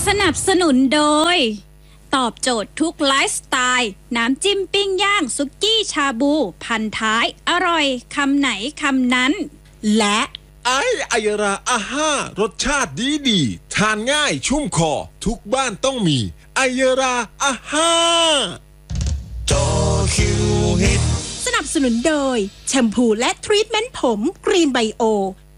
นับสนุนโดยตอบโจทย์ทุกไลฟ์สไตล์น้ำจิ้มปิ้งย่างสุกี้ชาบูพันท้ายอร่อยคำไหนคำนั้นและไอยราอาห้ารสชาติดีทานง่ายชุ่มคอทุกบ้านต้องมีไอยราอาห้าจอคิวฮิตสนับสนุนโดยแชมพูและทรีทเมนต์ผมกรีนไบโอ